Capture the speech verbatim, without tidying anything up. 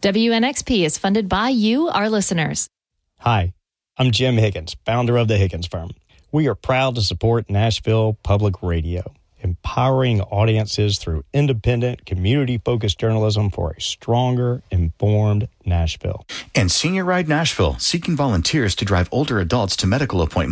W N X P is funded by you, our listeners. Hi, I'm Jim Higgins, founder of the Higgins Firm. We are proud to support Nashville Public Radio, empowering audiences through independent, community-focused journalism for a stronger, informed Nashville. And Senior Ride Nashville, seeking volunteers to drive older adults to medical appointments